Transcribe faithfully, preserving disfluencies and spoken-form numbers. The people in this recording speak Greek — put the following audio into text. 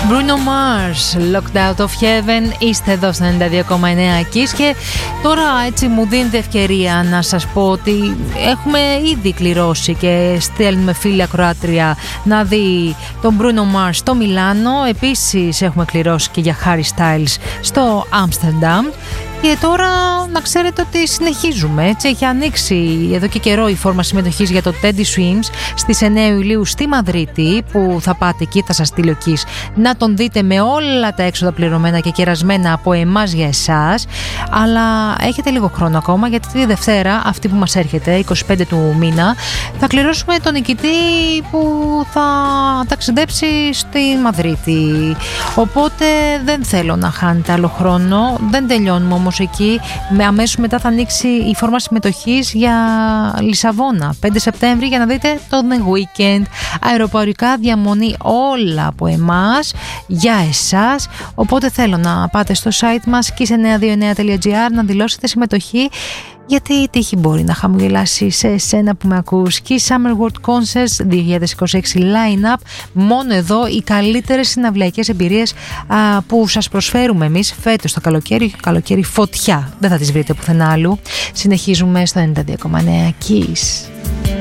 Bruno Mars, Locked Out of Heaven. Είστε εδώ στο ενενήντα δύο κόμμα εννέα Kiss και τώρα έτσι μου δίνετε ευκαιρία να σας πω ότι έχουμε ήδη κληρώσει και στέλνουμε φίλη ακροάτρια να δει τον Bruno Mars στο Μιλάνο. Επίσης έχουμε κληρώσει και για Harry Styles στο Άμστερνταμ. Και τώρα να ξέρετε ότι συνεχίζουμε, έτσι έχει ανοίξει εδώ και καιρό η φόρμα συμμετοχής για το Teddy Swims στις εννέα Ιουλίου στη Μαδρίτη, που θα πάτε εκεί, θα σας στείλω εκεί να τον δείτε με όλα τα έξοδα πληρωμένα και κερασμένα από εμάς για εσάς. Αλλά έχετε λίγο χρόνο ακόμα, γιατί τη Δευτέρα αυτή που μας έρχεται, είκοσι πέντε του μήνα, θα κληρώσουμε τον νικητή που θα ταξιδέψει στη Μαδρίτη. Οπότε δεν θέλω να χάνετε άλλο χρόνο, δεν τελειώνουμε όμως εκεί. Με αμέσως μετά θα ανοίξει η φόρμα συμμετοχής για Λισαβόνα πέντε Σεπτέμβρη, για να δείτε το The Weeknd, αεροπορικά διαμονή, όλα από εμάς για εσάς. Οπότε θέλω να πάτε στο site μας kiss εννιά δύο εννέα τελεία τζι άρ να δηλώσετε συμμετοχή, γιατί η τύχη μπορεί να χαμογελάσει σε εσένα που με ακούς. Kiss Summer World Concerts δύο χιλιάδες είκοσι έξι line-up. Μόνο εδώ οι καλύτερες συναυλιακές εμπειρίες α, που σας προσφέρουμε εμείς φέτος το καλοκαίρι. Καλοκαίρι φωτιά, δεν θα τις βρείτε πουθενά άλλου. Συνεχίζουμε στο ενενήντα δύο κόμμα εννέα Kiss.